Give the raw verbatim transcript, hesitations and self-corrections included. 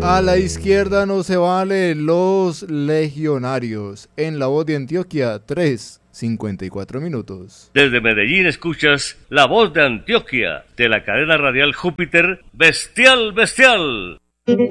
A la izquierda no se vale, Los Legionarios. En La Voz de Antioquia, tres cincuenta y cuatro minutos. Desde Medellín escuchas La Voz de Antioquia, de la cadena radial Júpiter, Bestial Bestial.